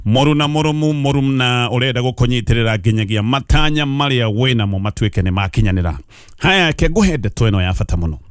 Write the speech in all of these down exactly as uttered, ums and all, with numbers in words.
Moruna morumu morumna urenda gukonyitirira nginyagia matanya maria wena mo matwike ne makinyanira. Haya ke guhede tweno ya fata muno.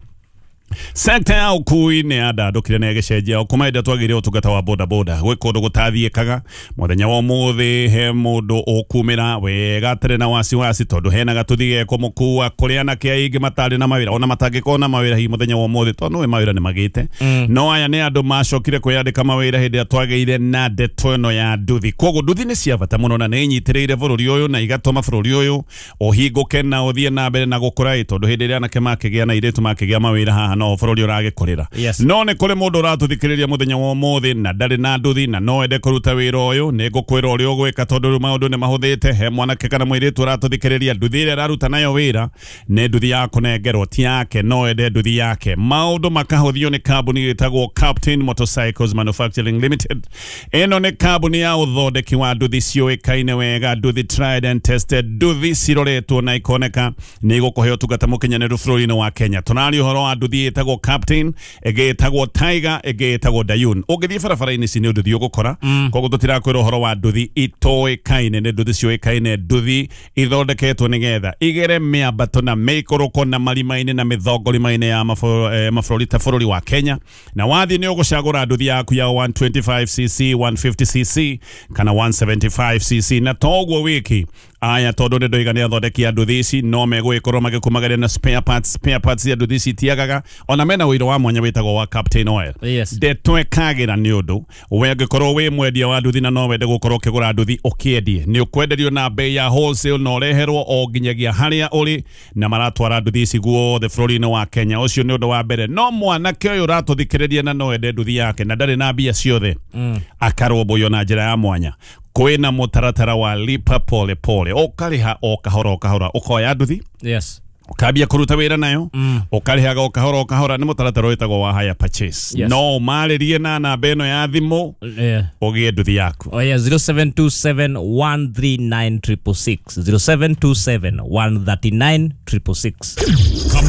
Sekta ya ukui ne ada dokire ne gecenjia okumaida twagire utugata wa boda boda we kodo gutathie kaga muthenya wa muthi he mundu okumira wega tere na wasi wasi tondu hena gatuthige ko mukua kuriana ke ingi matari na mawira ona matangikona mawira hi muthenya wa muthi tondu we mawira ne magite mm. no aya ne andu macokire kwiyandika mawira hindi atwageire na ndeto eno ya nduthi kogo nduthi ne cia bata muno na ne nyitireire bururi uyu na igatoma bururi uyu ohinguke na uthie na mbere na gukura tondu hindi ria anake makigia na iretu makigia mawira haha no bururi urage kurira yes. no ne kule mundu ratuthikiriria muthenya wa muthi na ndari na nduthi na no ende kuruta wira uyu ne gukwira uri ugwika tondu maundu ne mahuthite he mwanake kana mwiritu ratuthikiriria nduthi ira raruta nayo wira ne nduthi yako nengerwo ti yake no ende nduthi yake maundu makahuthio ni kambuni itagwo Captain Motorcycles Manufacturing Limited eno ne kambuni ya uthondeki wa nduthi cioikaine wega nduthi tried and tested nduthi ciroretwo na ikoneka ni gukuhe utungata mukinyaniru bururi-ini wa Kenya tunari uhoro wa nduthi itagwo Captain egetagwo Tiger egetagwo Dayun ugithie barabara-ini ci ni nduthi ugukora mm. koguo tutirakwira uhoro wa nduthi itoikaine ne nduthi cioikaine nduthi ithondeketwo nigetha igere miambato na meikuruko na marima-ini na mithongorima-ini ya mabũrũri ta bũrũri wa Kenya na wathi ni ugucagura nduthi yaku ya one twenty-five c c one fifty c c kana one seventy-five c c na toguo wiki aya tondu ni ndoigania athondeki a nduthi ici no megwikorwo magikumagaria na spare parts spare parts ya nduthi ici tiagaga ona mena wiro wa mwanya witagwo wa Captain Oil yes. ndetwekagira ni undu we angikorwo wi mwendia wa nduthi na no wende gukorwo ukigura nduthi ukiendie ni ukwenderio na bei ya wholesale no reherwo o nginyagia haria uri na maratwara nduthi ici guothe bururi-ini wa Kenya ucio ni undu wa mbere no mwanake uyu ratuthikiriria na no ende nduthi yake na ndari na mbia ciothe mm. akaromboyo na njira ya mwanya kwina mutaratara wa lipa pole pole ukariha o kahora o kahora ukoya nduthi yes ukabia kuruta wira nayo mm. ukarihaga o kahora o kahora ni mutaratara witagwo wa hire purchase yes. no maririe na namba eno ya thimu yeah. ugie nduthi yaku oh yeah zero seven two seven one three nine six six six zero seven two seven one three nine six six six